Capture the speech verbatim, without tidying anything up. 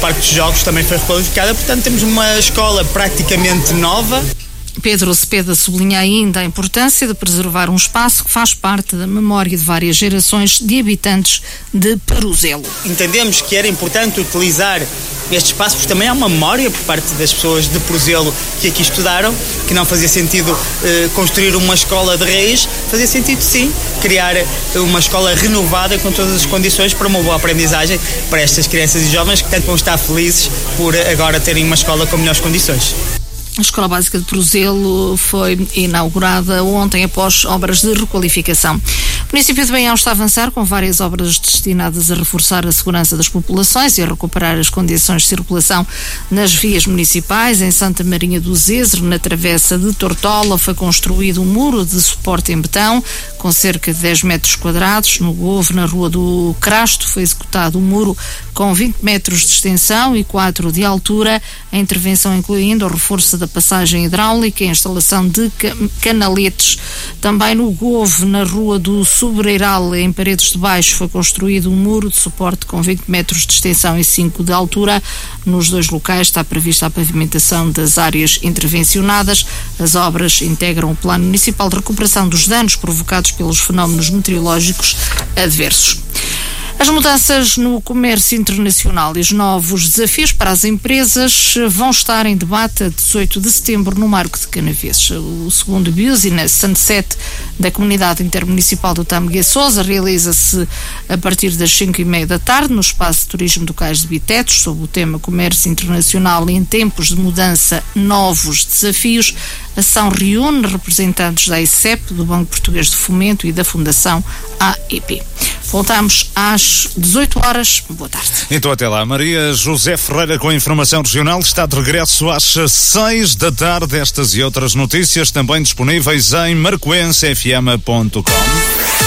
Parque dos Jogos também foi requalificada, portanto temos uma escola praticamente nova. Pedro Cepeda sublinha ainda a importância de preservar um espaço que faz parte da memória de várias gerações de habitantes de Peruzelo. Entendemos que era importante utilizar este espaço, porque também há uma memória por parte das pessoas de Peruzelo que aqui estudaram, que não fazia sentido eh, construir uma escola de raiz, fazia sentido sim criar uma escola renovada com todas as condições para uma boa aprendizagem para estas crianças e jovens que tanto vão estar felizes por agora terem uma escola com melhores condições. A Escola Básica de Peruzelo foi inaugurada ontem após obras de requalificação. O município de Baião está a avançar com várias obras destinadas a reforçar a segurança das populações e a recuperar as condições de circulação nas vias municipais. Em Santa Marinha do Zezer, na travessa de Tortola, foi construído um muro de suporte em betão com cerca de dez metros quadrados. No Govo, na Rua do Crasto, foi executado um muro com vinte metros de extensão e quatro de altura. A intervenção incluindo o reforço da passagem hidráulica e a instalação de canaletes. Também no Govo, na Rua do Sobreiral, em Paredes de Baixo, foi construído um muro de suporte com vinte metros de extensão e cinco de altura. Nos dois locais está prevista a pavimentação das áreas intervencionadas. As obras integram o Plano Municipal de Recuperação dos Danos provocados pelos fenómenos meteorológicos adversos. As mudanças no comércio internacional e os novos desafios para as empresas vão estar em debate a dezoito de setembro no Marco de Canaveses. O segundo Business Sunset da Comunidade Intermunicipal do Tâmega Sousa realiza-se a partir das cinco e meia da tarde no Espaço de Turismo do Cais de Bitetos, sob o tema Comércio Internacional em Tempos de Mudança, Novos Desafios. A ação reúne representantes da I C E P, do Banco Português de Fomento e da Fundação A E P. Voltamos às dezoito horas. Boa tarde. Então até lá. Maria José Ferreira com a informação regional está de regresso às seis da tarde. Estas e outras notícias também disponíveis em marcoense f m ponto com.